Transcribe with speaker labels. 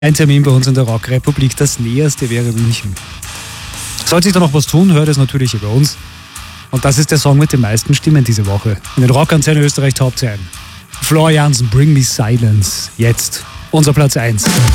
Speaker 1: Ein Termin bei uns in der Rockrepublik, das näherste wäre München. Sollte sich da noch was tun, hört es natürlich über uns. Und das ist der Song mit den meisten Stimmen diese Woche. In den Rockantennen Österreich Top 10. Florian Jansen, Bring Me Silence. Jetzt unser Platz 1.